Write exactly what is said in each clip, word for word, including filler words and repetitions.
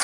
Zu,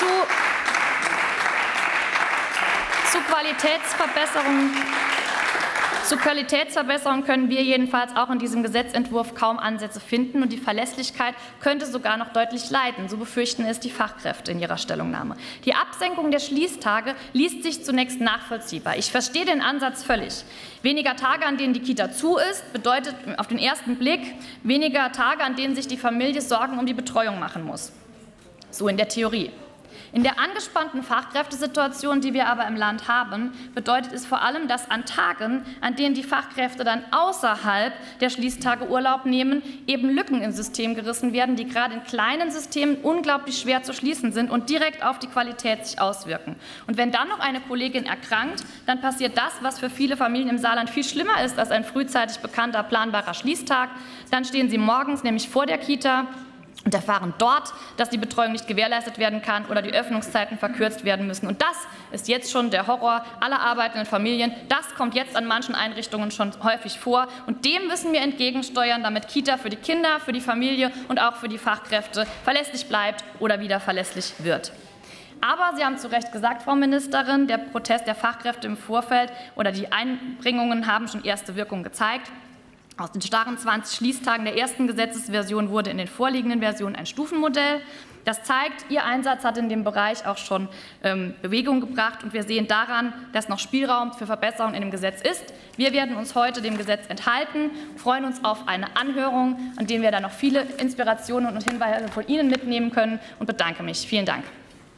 zu Qualitätsverbesserungen Zu Qualitätsverbesserungen können wir jedenfalls auch in diesem Gesetzentwurf kaum Ansätze finden, und die Verlässlichkeit könnte sogar noch deutlich leiden. So befürchten es die Fachkräfte in ihrer Stellungnahme. Die Absenkung der Schließtage liest sich zunächst nachvollziehbar. Ich verstehe den Ansatz völlig. Weniger Tage, an denen die Kita zu ist, bedeutet auf den ersten Blick weniger Tage, an denen sich die Familie Sorgen um die Betreuung machen muss. So in der Theorie. In der angespannten Fachkräftesituation, die wir aber im Land haben, bedeutet es vor allem, dass an Tagen, an denen die Fachkräfte dann außerhalb der Schließtage Urlaub nehmen, eben Lücken im System gerissen werden, die gerade in kleinen Systemen unglaublich schwer zu schließen sind und direkt auf die Qualität sich auswirken. Und wenn dann noch eine Kollegin erkrankt, dann passiert das, was für viele Familien im Saarland viel schlimmer ist als ein frühzeitig bekannter, planbarer Schließtag. Dann stehen sie morgens nämlich vor der Kita und erfahren dort, dass die Betreuung nicht gewährleistet werden kann oder die Öffnungszeiten verkürzt werden müssen. Und das ist jetzt schon der Horror aller arbeitenden Familien. Das kommt jetzt an manchen Einrichtungen schon häufig vor. Und dem müssen wir entgegensteuern, damit Kita für die Kinder, für die Familie und auch für die Fachkräfte verlässlich bleibt oder wieder verlässlich wird. Aber Sie haben zu Recht gesagt, Frau Ministerin, der Protest der Fachkräfte im Vorfeld oder die Einbringungen haben schon erste Wirkung gezeigt. Aus den starren zwanzig Schließtagen der ersten Gesetzesversion wurde in den vorliegenden Versionen ein Stufenmodell. Das zeigt, Ihr Einsatz hat in dem Bereich auch schon ähm, Bewegung gebracht, und wir sehen daran, dass noch Spielraum für Verbesserungen in dem Gesetz ist. Wir werden uns heute dem Gesetz enthalten, freuen uns auf eine Anhörung, an der wir dann noch viele Inspirationen und Hinweise von Ihnen mitnehmen können, und bedanke mich. Vielen Dank.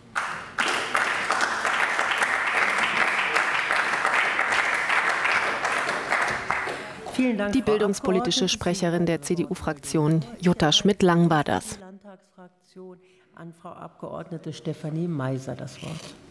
Die bildungspolitische Sprecherin der C D U-Fraktion, Jutta Schmidt-Lang, war das. Landtagsfraktion an Frau Abgeordnete Stefanie Meiser das Wort.